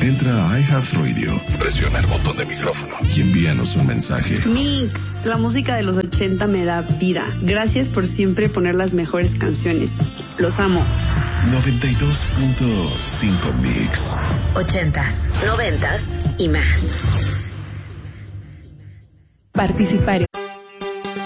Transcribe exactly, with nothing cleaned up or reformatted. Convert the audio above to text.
Entra a iHeartRadio, presiona el botón de micrófono y envíanos un mensaje. Mix, la música de los ochenta me da vida. Gracias por siempre poner las mejores canciones. Los amo. noventa y dos punto cinco Mix. Ochentas, noventas y más. Participar.